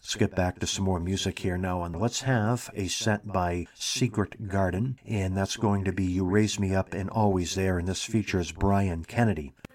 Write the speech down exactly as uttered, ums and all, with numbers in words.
Let's get back to some more music here now, and let's have a set by Secret Garden, and that's going to be You Raise Me Up and Always There, and this features Brian Kennedy.